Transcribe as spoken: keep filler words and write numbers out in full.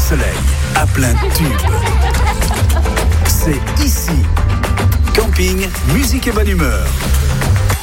soleil, à plein tube. C'est ici. Camping, musique et bonne humeur.